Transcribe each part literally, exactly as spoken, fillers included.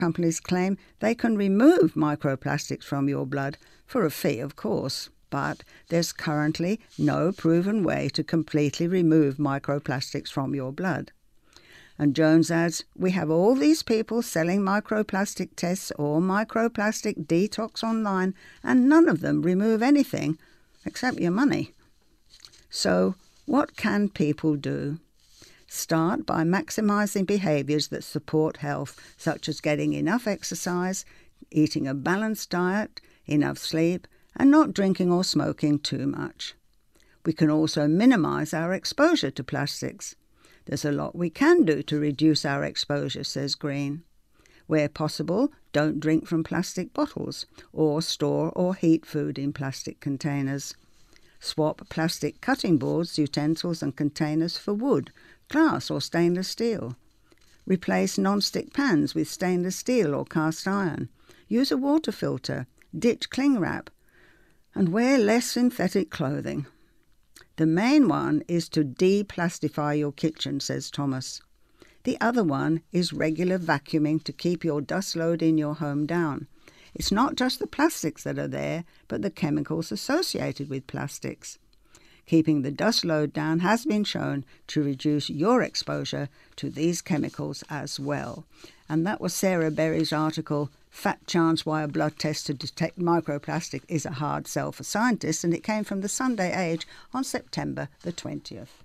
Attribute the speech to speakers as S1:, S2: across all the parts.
S1: companies claim they can remove microplastics from your blood for a fee, of course. But there's currently no proven way to completely remove microplastics from your blood. And Jones adds, we have all these people selling microplastic tests or microplastic detox online, and none of them remove anything except your money. So what can people do? Start by maximising behaviours that support health, such as getting enough exercise, eating a balanced diet, enough sleep, and not drinking or smoking too much. We can also minimise our exposure to plastics. There's a lot we can do to reduce our exposure, says Green. Where possible, don't drink from plastic bottles or store or heat food in plastic containers. Swap plastic cutting boards, utensils and containers for wood, glass or stainless steel. Replace non-stick pans with stainless steel or cast iron. Use a water filter. Ditch cling wrap. And wear less synthetic clothing. The main one is to de-plastify your kitchen, says Thomas. The other one is regular vacuuming to keep your dust load in your home down. It's not just the plastics that are there, but the chemicals associated with plastics. Keeping the dust load down has been shown to reduce your exposure to these chemicals as well. And that was Sarah Berry's article, Fat Chance Why a Blood Test to Detect Microplastic is a Hard Sell for Scientists, and it came from the Sunday Age on September the twentieth.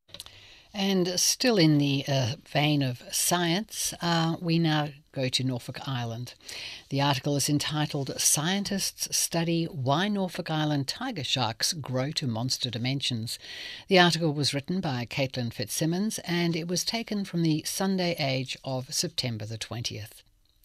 S2: And still in the uh, vein of science, uh, we now go to Norfolk Island. The article is entitled Scientists Study Why Norfolk Island Tiger Sharks Grow to Monster Dimensions. The article was written by Caitlin Fitzsimmons and it was taken from the Sunday Age of September the twentieth.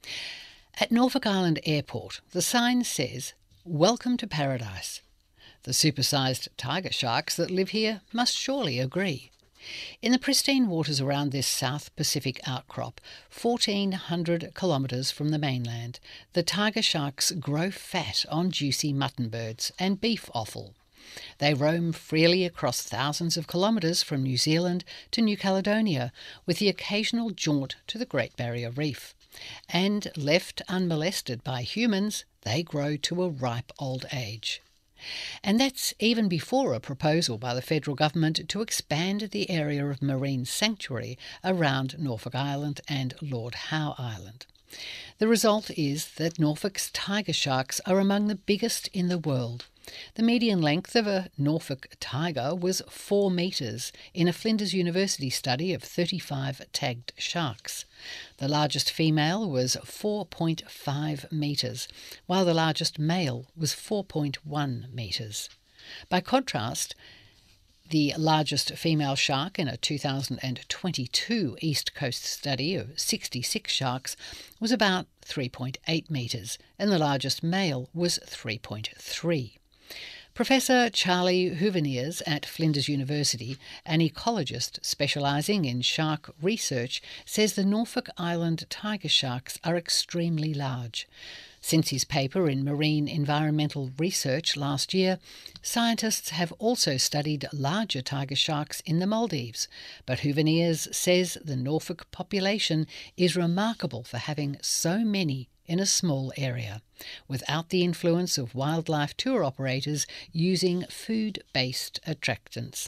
S2: At Norfolk Island Airport, the sign says, "Welcome to Paradise." The supersized tiger sharks that live here must surely agree. In the pristine waters around this South Pacific outcrop, fourteen hundred kilometres from the mainland, the tiger sharks grow fat on juicy mutton birds and beef offal. They roam freely across thousands of kilometres from New Zealand to New Caledonia, with the occasional jaunt to the Great Barrier Reef. And left unmolested by humans, they grow to a ripe old age. And that's even before a proposal by the federal government to expand the area of marine sanctuary around Norfolk Island and Lord Howe Island. The result is that Norfolk's tiger sharks are among the biggest in the world. The median length of a Norfolk tiger was four metres in a Flinders University study of thirty-five tagged sharks. The largest female was four point five metres, while the largest male was four point one metres. By contrast, the largest female shark in a two thousand twenty-two East Coast study of sixty-six sharks was about three point eight metres, and the largest male was three point three. Professor Charlie Huveniers at Flinders University, an ecologist specialising in shark research, says the Norfolk Island tiger sharks are extremely large. Since his paper in Marine Environmental Research last year, scientists have also studied larger tiger sharks in the Maldives, but Huveniers says the Norfolk population is remarkable for having so many in a small area, without the influence of wildlife tour operators using food-based attractants.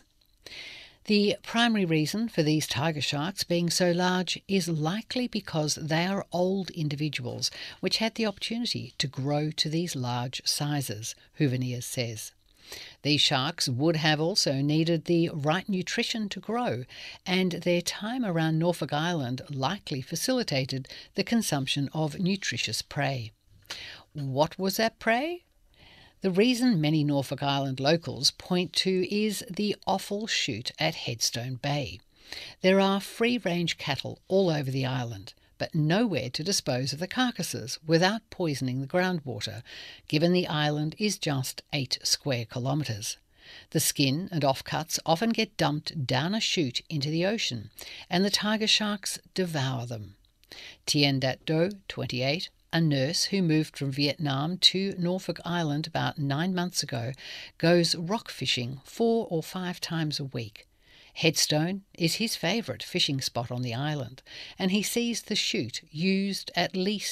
S2: The primary reason for these tiger sharks being so large is likely because they are old individuals which had the opportunity to grow to these large sizes, Huveniers says. These sharks would have also needed the right nutrition to grow, and their time around Norfolk Island likely facilitated the consumption of nutritious prey. What was that prey? The reason many Norfolk Island locals point to is the offal chute at Headstone Bay. There are free-range cattle all over the island, but nowhere to dispose of the carcasses without poisoning the groundwater, given the island is just eight square kilometres. The skin and offcuts often get dumped down a chute into the ocean, and the tiger sharks devour them. Tien Dat Do, twenty-eight, a nurse who moved from Vietnam to Norfolk Island about nine months ago, goes rock fishing four or five times a week. Headstone is his favourite fishing spot on the island, and he sees the chute used at least